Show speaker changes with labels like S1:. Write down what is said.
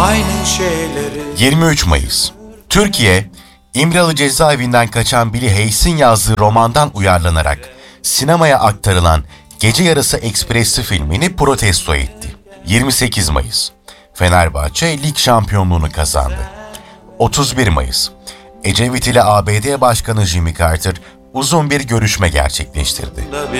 S1: aynı şeyleri.
S2: 23 Mayıs. Türkiye, İmralı cezaevinden kaçan Billy Hayes'in yazdığı romandan uyarlanarak sinemaya aktarılan Gece Yarısı Ekspresi filmini protesto etti. 28 Mayıs. Fenerbahçe lig şampiyonluğunu kazandı. 31 Mayıs. Ecevit ile ABD Başkanı Jimmy Carter uzun bir görüşme gerçekleştirdi.